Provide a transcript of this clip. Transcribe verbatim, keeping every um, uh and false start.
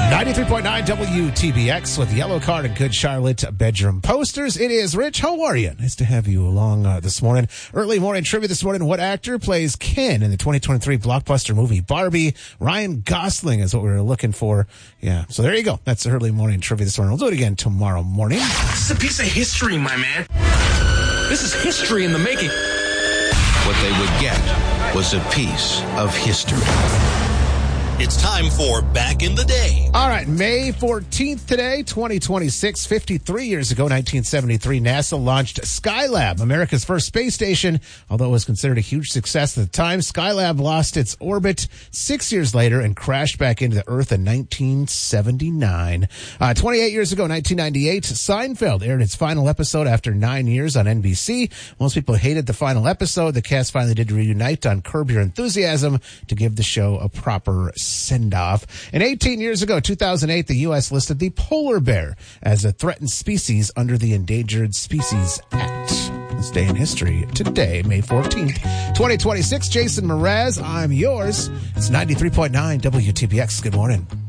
ninety-three point nine W T B X with Yellow Card and Good Charlotte Bedroom Posters. It is Rich. How are you? Nice to have you along uh, this morning. Early morning trivia this morning. What actor plays Ken in the twenty twenty-three blockbuster movie Barbie? Ryan Gosling is what we were looking for. Yeah, so there you go. That's the early morning trivia this morning. We'll do it again tomorrow morning. This is a piece of history, my man. This is history in the making. What they would get was a piece of history. It's time for Back in the Day. All right, May fourteenth today, twenty twenty-six, fifty-three years ago, nineteen seventy-three, NASA launched Skylab, America's first space station. Although it was considered a huge success at the time, Skylab lost its orbit six years later and crashed back into the Earth in nineteen seventy-nine. Uh, twenty-eight years ago, nineteen ninety-eight, Seinfeld aired its final episode after nine years on N B C. Most people hated the final episode. The cast finally did reunite on Curb Your Enthusiasm to give the show a proper send-off. And eighteen years ago, two thousand eight, the U S listed the polar bear as a threatened species under the Endangered Species Act. This day in history today, May fourteenth, twenty twenty-six. Jason Mraz, I'm yours. It's ninety-three point nine W T B X. Good morning.